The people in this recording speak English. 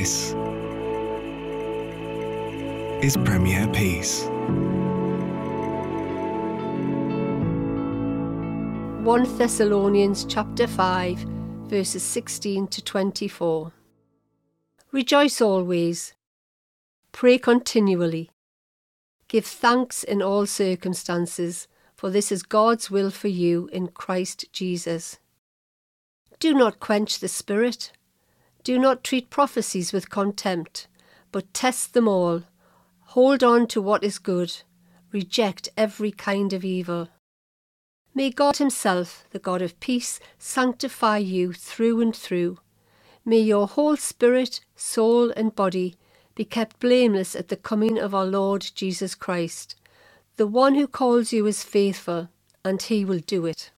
This is Premier Peace. 1 Thessalonians chapter 5, verses 16 to 24. Rejoice always. Pray continually. Give thanks in all circumstances, for this is God's will for you in Christ Jesus. Do not quench the Spirit. Do not treat prophecies with contempt, but test them all. Hold on to what is good. Reject every kind of evil. May God Himself, the God of peace, sanctify you through and through. May your whole spirit, soul and body be kept blameless at the coming of our Lord Jesus Christ. The one who calls you is faithful, and He will do it.